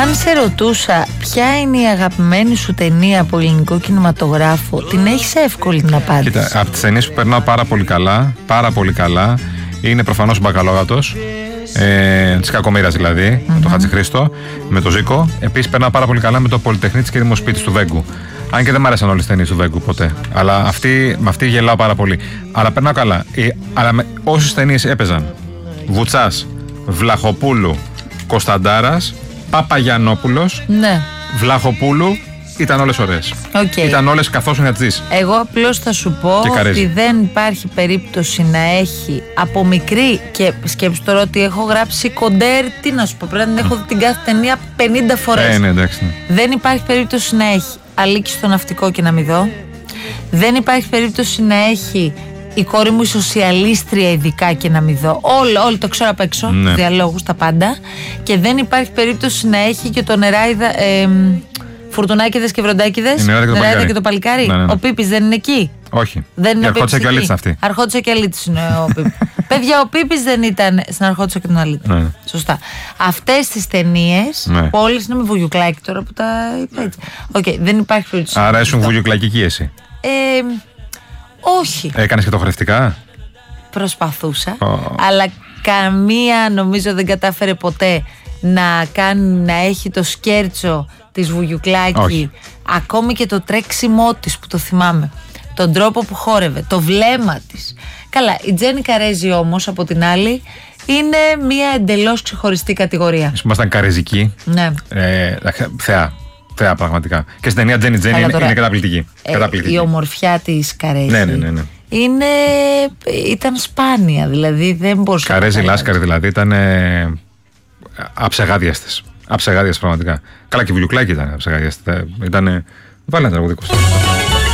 Αν σε ρωτούσα ποια είναι η αγαπημένη σου ταινία από ελληνικό κινηματογράφο, την έχεις εύκολη την απάντηση. Κοίτα, από τις ταινίες που περνάω πάρα πολύ καλά, είναι προφανώς ο Μπακαλόγατος, της Κακομοίρας δηλαδή, με τον Χατζηχρήστο, με τον Ζήκο. Επίσης περνάω πάρα πολύ καλά με το Πολυτεχνίτης και Δημοσπίτης του Βέγκου. Αν και δεν μ' άρεσαν όλες τις ταινίες του Βέγκου ποτέ. Αλλά με αυτή γελάω πάρα πολύ. Αλλά περνάω καλά. Αλλά όσες ταινίες έπαιζαν, Βουτσάς, Βλαχοπούλου, Κωνσταντάρας, Παπαγιαννόπουλος, ναι. Βλαχοπούλου, ήταν όλες ωραίες. Okay. Ήταν όλες καθώς να τις δεις. Εγώ απλώς θα σου πω ότι δεν υπάρχει περίπτωση να έχει από μικρή, και σκέψου τώρα ότι έχω γράψει κοντέρ, τι να σου πω, πρέπει να έχω δει την κάθε ταινία 50 φορές. Ναι, εντάξει. Δεν υπάρχει περίπτωση να έχει Αλίκη στο ναυτικό και να μην δω. Δεν υπάρχει περίπτωση να έχει η κόρη μου η σοσιαλίστρια ειδικά και να μην δω. Όλο το ξέρω απ' έξω, ναι. Διαλόγους, τα πάντα. Και δεν υπάρχει περίπτωση να έχει και το Νεράιδα, Φουρτουνάκηδες και Βροντάκηδες. Νεράιδα και το παλικάρι. Ναι. Ο Πίπης δεν είναι εκεί. Όχι. Δεν είναι Αρχόντισσα και Αλίτης αυτή. Αρχόντισσα και Αλίτης είναι ο Πίπης. Παιδιά, ο Πίπης δεν ήταν στην Αρχόντισσα και τον Αλίτη. Ναι. Σωστά. Αυτές τις ταινίες, ναι. όλες είναι με βουγιουκλάκι τώρα που τα είπα έτσι. Okay, δεν υπάρχει περίπτωση. Άρα ήσουν βουγιουκλακική εσύ. Όχι. Έκανες και το χορευτικά. Προσπαθούσα. Αλλά καμία νομίζω δεν κατάφερε ποτέ να έχει το σκέρτσο της βουγιουκλάκι. Όχι. Ακόμη και το τρέξιμό της που το θυμάμαι. Τον τρόπο που χόρευε. Το βλέμμα της. Καλά, η Τζέννη Καρέζη όμως από την άλλη είναι μια εντελώς ξεχωριστή κατηγορία. Ήμασταν καρεζικοί. Ναι. Θεά πραγματικά. Και στην ταινία Τζέννη είναι καταπληκτική. Η ομορφιά της Καρέζη. Ναι. Ήταν σπάνια, δηλαδή δεν μπορούσε. Καρέζη Λάσκαρη δηλαδή ήταν αψεγάδιαστες. Αψεγάδιαστες πραγματικά. Καλά, και η Βουγιουκλάκη ήταν αψεγάδιαστες. Βάλε ένα τραγούδι.